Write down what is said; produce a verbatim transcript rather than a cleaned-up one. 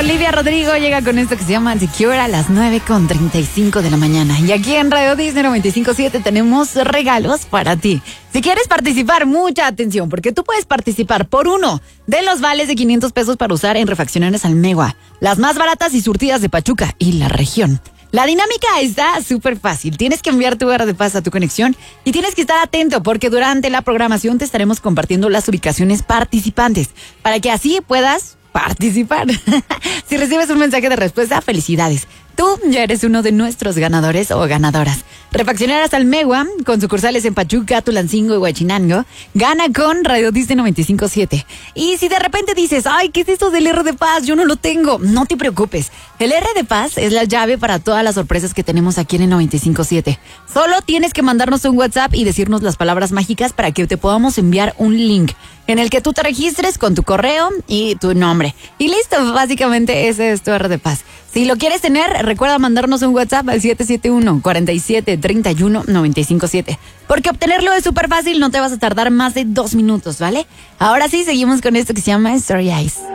Olivia Rodrigo llega con esto que se llama Secure a las nueve con treinta y cinco de la mañana. Y aquí en Radio Disney noventa y cinco punto siete tenemos regalos para ti. Si quieres participar, mucha atención, porque tú puedes participar por uno de los vales de quinientos pesos para usar en refaccionarias Almegua, las más baratas y surtidas de Pachuca y la región. La dinámica está súper fácil. Tienes que enviar tu hora de paz a tu conexión y tienes que estar atento porque durante la programación te estaremos compartiendo las ubicaciones participantes para que así puedas participar. Si recibes un mensaje de respuesta, felicidades. Tú ya eres uno de nuestros ganadores o ganadoras. Refaccionarias Almegua, con sucursales en Pachuca, Tulancingo y Huachinango, gana con Radio Disney noventa y cinco punto siete. Y si de repente dices, ay, ¿qué es esto del R de Paz? Yo no lo tengo. No te preocupes. El R de Paz es la llave para todas las sorpresas que tenemos aquí en el noventa y cinco punto siete. Solo tienes que mandarnos un WhatsApp y decirnos las palabras mágicas para que te podamos enviar un link en el que tú te registres con tu correo y tu nombre. Y listo, básicamente ese es tu R de Paz. Si lo quieres tener, recuerda mandarnos un WhatsApp al siete siete uno, cuatro siete, tres uno, nueve cinco siete. Porque obtenerlo es súper fácil, no te vas a tardar más de dos minutos, ¿vale? Ahora sí, seguimos con esto que se llama Story Eyes.